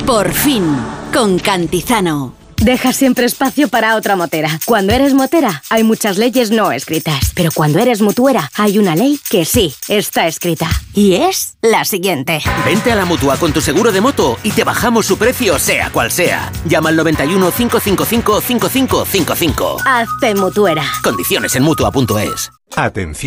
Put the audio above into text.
Por fin, con Cantizano. Deja siempre espacio para otra motera. Cuando eres motera, hay muchas leyes no escritas. Pero cuando eres mutuera, hay una ley que sí está escrita. Y es la siguiente. Vente a la Mutua con tu seguro de moto y te bajamos su precio sea cual sea. Llama al 91 555 5555. Hazte mutuera. Condiciones en Mutua.es. Atención.